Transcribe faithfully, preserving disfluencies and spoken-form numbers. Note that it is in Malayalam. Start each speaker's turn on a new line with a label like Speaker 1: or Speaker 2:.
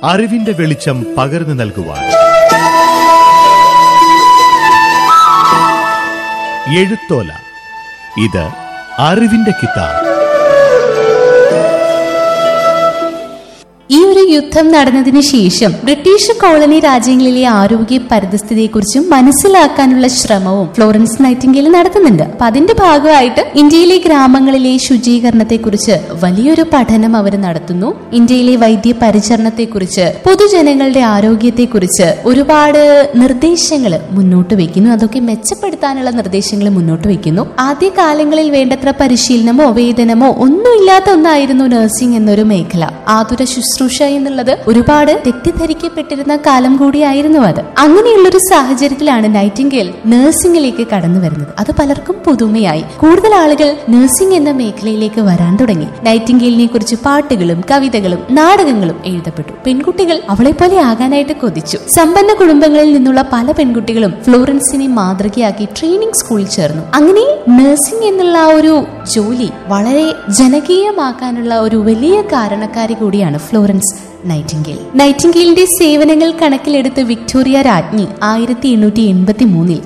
Speaker 1: അറിവിന്റെ വെളിച്ചം പകർന്നു നൽകുവാൻ. എഴുത്തോല, ഇത് അറിവിന്റെ കിതാബ്.
Speaker 2: ഈ ഒരു യുദ്ധം നടന്നതിന് ശേഷം ബ്രിട്ടീഷ് കോളനി രാജ്യങ്ങളിലെ ആരോഗ്യ പരിതസ്ഥിതിയെക്കുറിച്ചും മനസ്സിലാക്കാനുള്ള ശ്രമവും ഫ്ലോറൻസ് നൈറ്റിംഗേൽ നടത്തുന്നുണ്ട്. അപ്പൊ അതിന്റെ ഭാഗമായിട്ട് ഇന്ത്യയിലെ ഗ്രാമങ്ങളിലെ ശുചീകരണത്തെക്കുറിച്ച് വലിയൊരു പഠനം അവർ നടത്തുന്നു. ഇന്ത്യയിലെ വൈദ്യ പരിചരണത്തെക്കുറിച്ച്, പൊതുജനങ്ങളുടെ ആരോഗ്യത്തെക്കുറിച്ച് ഒരുപാട് നിർദ്ദേശങ്ങൾ മുന്നോട്ട് വെക്കുന്നു. അതൊക്കെ മെച്ചപ്പെടുത്താനുള്ള നിർദ്ദേശങ്ങൾ മുന്നോട്ട് വെക്കുന്നു. ആദ്യ കാലങ്ങളിൽ വേണ്ടത്ര പരിശീലനമോ വേതനമോ ഒന്നുമില്ലാത്ത ഒന്നായിരുന്നു നഴ്സിംഗ് എന്നൊരു മേഖല. ആതുര ശുശ്രൂഷ എന്നുള്ളത് ഒരുപാട് തെറ്റിദ്ധരിക്കപ്പെട്ടിരുന്ന കാലം കൂടിയായിരുന്നു അത്. അങ്ങനെയുള്ളൊരു സാഹചര്യത്തിലാണ് നൈറ്റിംഗേൽ നഴ്സിംഗിലേക്ക് കടന്നു വരുന്നത്. അത് പലർക്കും പുതുമയായി. കൂടുതൽ ആളുകൾ നഴ്സിംഗ് എന്ന മേഖലയിലേക്ക് വരാൻ തുടങ്ങി. നൈറ്റിംഗേലിനെ കുറിച്ച് പാട്ടുകളും കവിതകളും നാടകങ്ങളും എഴുതപ്പെട്ടു. പെൺകുട്ടികൾ അവളെ പോലെ ആകാനായിട്ട് കൊതിച്ചു. സമ്പന്ന കുടുംബങ്ങളിൽ നിന്നുള്ള പല പെൺകുട്ടികളും ഫ്ലോറൻസിനെ മാതൃകയാക്കി ട്രെയിനിങ് സ്കൂളിൽ ചേർന്നു. അങ്ങനെ നഴ്സിംഗ് എന്നുള്ള ആ ഒരു ജോലി വളരെ ജനകീയമാക്കാനുള്ള ഒരു വലിയ കാരണക്കാരി കൂടിയാണ് ഫ്ലോറൻസ് നൈറ്റിംഗേൽ. നൈറ്റിംഗേലിന്റെ സേവനങ്ങൾ കണക്കിലെടുത്ത് വിക്ടോറിയ രാജ്ഞി ആയിരത്തി എണ്ണൂറ്റി എൺപത്തി മൂന്നിൽ